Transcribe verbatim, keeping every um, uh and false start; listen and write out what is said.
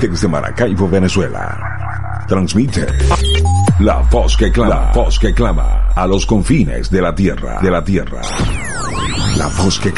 desde Maracaibo, Venezuela. Transmite la voz que clama, la voz que clama a los confines de la tierra, de la tierra. La voz que